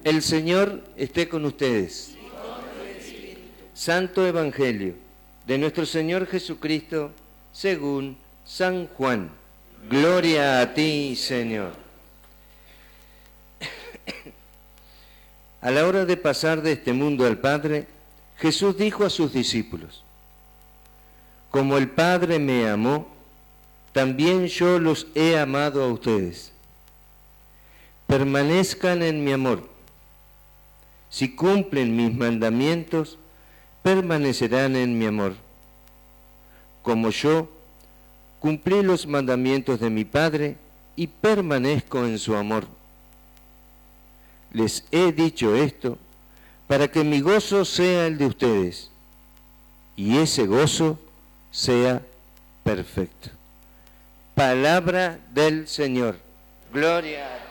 El Señor esté con ustedes. Santo Evangelio de nuestro Señor Jesucristo según San Juan. Gloria a ti, Señor. A la hora de pasar de este mundo al Padre, Jesús dijo a sus discípulos: como el Padre me amó, también yo los he amado a ustedes. Permanezcan en mi amor. Si cumplen mis mandamientos, permanecerán en mi amor. Como yo cumplí los mandamientos de mi Padre y permanezco en su amor. Les he dicho esto para que mi gozo sea el de ustedes y ese gozo sea perfecto. Palabra del Señor. Gloria a Dios.